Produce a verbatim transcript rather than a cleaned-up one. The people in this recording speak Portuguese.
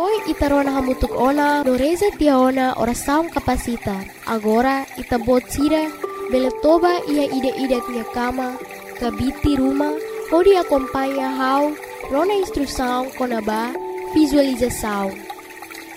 Foi itarona hamutuk ona no reza tiaona oração capacitar. Agora itabot sira beletoba ia ide-ide tia kama kabiti rumah. Pode acompanhar how rona instrução konaba visualização.